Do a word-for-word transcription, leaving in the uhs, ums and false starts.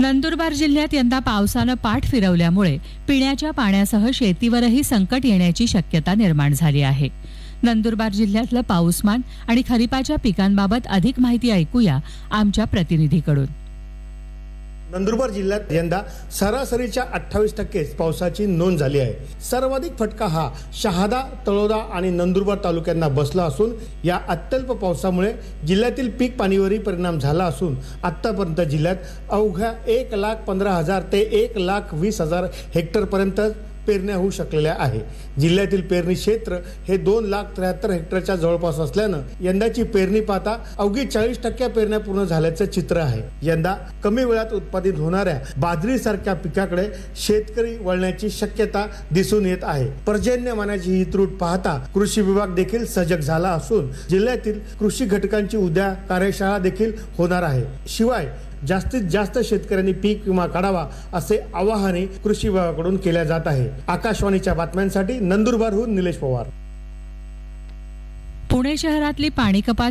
नंदुरबार जिल्ह्यात यंदा पावसानं पाठ फिरवल्यामुळे पिण्याच्या पाण्यासह शेतीवरही संकट येण्याची शक्यता निर्माण झाली आहे. नंदुरबार जिल्ह्यातलं पाऊसमान आणि खरीपाच्या पिकांबाबत अधिक माहिती ऐकूया आमच्या प्रतिनिधीकडून. नंदुरबार जिल्ह्यात यंदा सरासरीच्या अठ्ठावीस टक्के पावसाची नोंद झाली आहे. सर्वाधिक फटका हा शहादा, तळोदा आणि नंदुरबार तालुक्यांना बसला असून या अत्यल्प पावसामुळे जिल्ह्यातील पीक पाणीवरही परिणाम झाला असून आतापर्यंत जिल्ह्यात अवघ्या एक लाख पंधरा हजार ते एक लाख वीस हजार हेक्टर पर्यंत पेरण्या होऊ शकलेल्या आहे. जिल्ह्यातील पेरणी क्षेत्र हे दोन लाख त्र्याहत्तर हेक्टरच्या जवळपास असल्यानं यंदाची पेरणी पाहता अवघी चाळीस टक्के पेरण्या पूर्ण झाल्याचं चित्र आहे. यंदा कमी वेळात उत्पादित होणाऱ्या बाजरी सारख्या पिकाकडे शेतकरी वळण्याची शक्यता दिसून येत आहे. पर्जन्यमानाची ही त्रुट पाहता कृषी विभाग देखील सजग झाला असून जिल्ह्यातील कृषी घटकांची उद्या कार्यशाळा देखील होणार आहे. शिवाय जास्तीत जास्त शेतकऱ्यांनी पीक विमा काढावा असे आवाहनही कृषी विभागाकडून केले जात आहे. आकाशवाणीच्या बातम्यांसाठी नंदुरबारहून निलेश पवार. पुणे शहरातली पाणी कपात